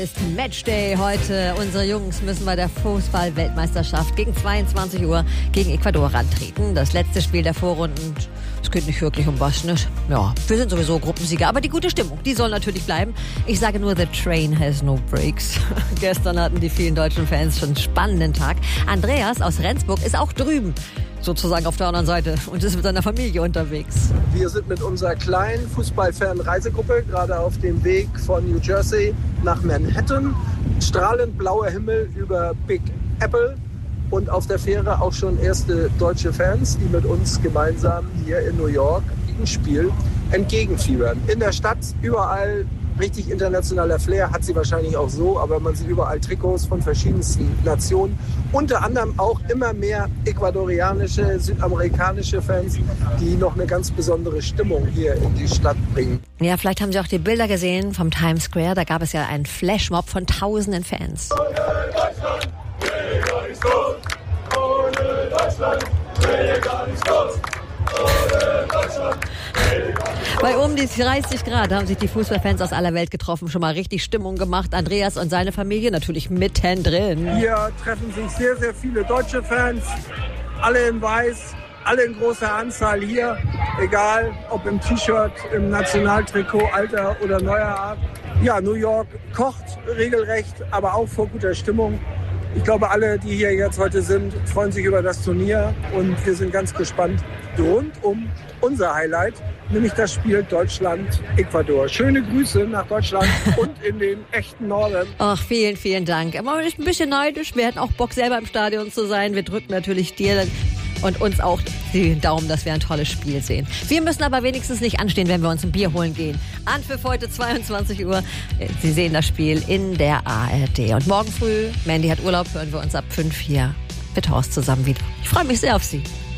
Ist Matchday heute. Unsere Jungs müssen bei der Fußball-Weltmeisterschaft gegen 22 Uhr gegen Ecuador rantreten. Das letzte Spiel der Vorrunden. Es geht nicht wirklich um was, ne? Ja, wir sind sowieso Gruppensieger. Aber die gute Stimmung, die soll natürlich bleiben. Ich sage nur, the train has no brakes. Gestern hatten die vielen deutschen Fans schon einen spannenden Tag. Andreas aus Rendsburg ist auch drüben, sozusagen auf der anderen Seite, und ist mit seiner Familie unterwegs. Wir sind mit unserer kleinen fußballfernen Reisegruppe gerade auf dem Weg von New Jersey nach Manhattan. Strahlend blauer Himmel über Big Apple und auf der Fähre auch schon erste deutsche Fans, die mit uns gemeinsam hier in New York dem Spiel entgegenfiebern. In der Stadt überall richtig internationaler Flair, hat sie wahrscheinlich auch so, aber man sieht überall Trikots von verschiedensten Nationen. Unter anderem auch immer mehr ecuadorianische, südamerikanische Fans, die noch eine ganz besondere Stimmung hier in die Stadt bringen. Ja, vielleicht haben Sie auch die Bilder gesehen vom Times Square. Da gab es ja einen Flashmob von tausenden Fans. Ohne Deutschland will gar nichts los. Ohne Deutschland will gar nichts los. Ohne Deutschland will gar nichts los. Bei um die 30 Grad haben sich die Fußballfans aus aller Welt getroffen, schon mal richtig Stimmung gemacht. Andreas und seine Familie natürlich mittendrin. Hier treffen sich sehr, sehr viele deutsche Fans, alle in weiß, alle in großer Anzahl hier, egal ob im T-Shirt, im Nationaltrikot, alter oder neuer Art. Ja, New York kocht regelrecht, aber auch vor guter Stimmung. Ich glaube, alle, die hier jetzt heute sind, freuen sich über das Turnier und wir sind ganz gespannt rund um unser Highlight, nämlich das Spiel Deutschland-Ecuador. Schöne Grüße nach Deutschland und in den echten Norden. Ach, vielen, vielen Dank. Aber ich bin ein bisschen neidisch. Wir hätten auch Bock, selber im Stadion zu sein. Wir drücken natürlich dir und uns auch den Daumen, dass wir ein tolles Spiel sehen. Wir müssen aber wenigstens nicht anstehen, wenn wir uns ein Bier holen gehen. Anpfiff heute 22 Uhr. Sie sehen das Spiel in der ARD. Und morgen früh, Mandy hat Urlaub, hören wir uns ab 5 hier mit Horst zusammen wieder. Ich freue mich sehr auf Sie.